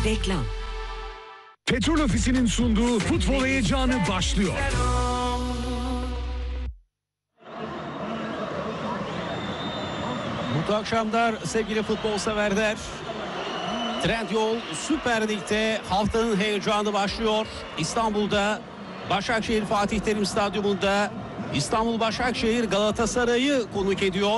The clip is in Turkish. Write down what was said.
Reklam. Petrol Ofisi'nin sunduğu futbol heyecanı başlıyor. Mutlu akşamlar sevgili futbol severler. Trendyol Süper Lig'de haftanın heyecanı başlıyor. İstanbul'da Başakşehir Fatih Terim Stadyumunda İstanbul Başakşehir Galatasaray'ı konuk ediyor.